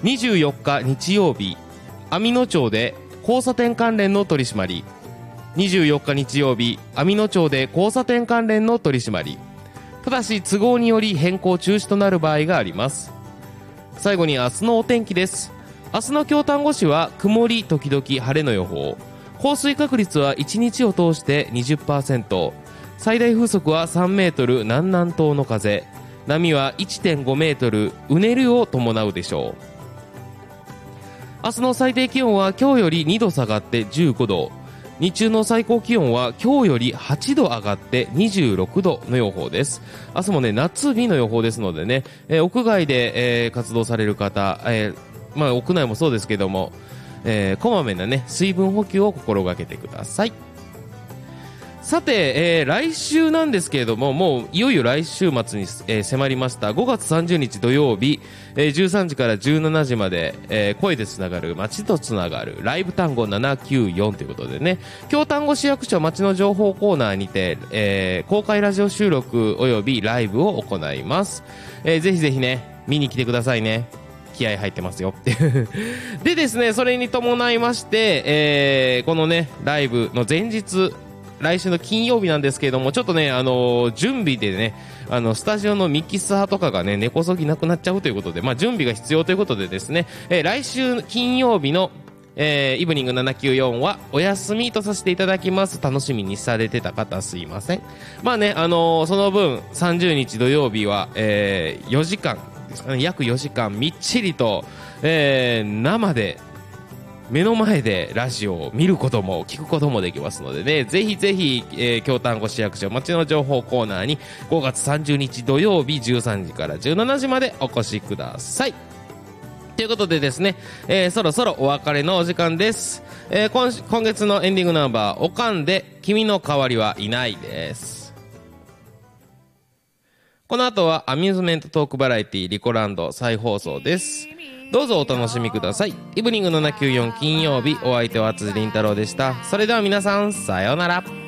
24日日曜日、網野町で交差点関連の取り締まり。24日日曜日、網野町で交差点関連の取り締まり。ただし都合により変更中止となる場合があります。最後に明日のお天気です。明日の京丹後市は曇り時々晴れの予報。降水確率は1日を通して 20%。最大風速は3メートル南南東の風。波は 1.5 メートルうねりを伴うでしょう。明日の最低気温は今日より2度下がって15度。日中の最高気温は今日より8度上がって26度の予報です。明日もね、夏日の予報ですのでね、屋外で、活動される方、屋内もそうですけども、こまめなね、水分補給を心がけてください。さて、来週なんですけれども、もういよいよ来週末に、迫りました5月30日土曜日、13時から17時まで、声でつながる街とつながるライブ単語794ということでね、京丹後市役所街の情報コーナーにて、公開ラジオ収録およびライブを行います。ぜひぜひね、見に来てくださいね。気合入ってますよってでですね、それに伴いまして、このねライブの前日、来週の金曜日なんですけれども、ちょっとね、準備でね、スタジオのミキサーとかがね、根こそぎなくなっちゃうということで、準備が必要ということでですね、来週金曜日の、イブニング794はお休みとさせていただきます。楽しみにされてた方すいません。その分30日土曜日は、4時間ですかね、約4時間みっちりと、生で目の前でラジオを見ることも聞くこともできますのでね、ぜひぜひ、京丹後市役所街の情報コーナーに5月30日土曜日13時から17時までお越しください。ということでですね、そろそろお別れのお時間です。今月のエンディングナンバー、おかんで君の代わりはいないです。この後はアミューズメントトークバラエティリコランド再放送です。どうぞお楽しみください。イブニング794金曜日、お相手は辻凛太郎でした。それでは皆さん、さようなら。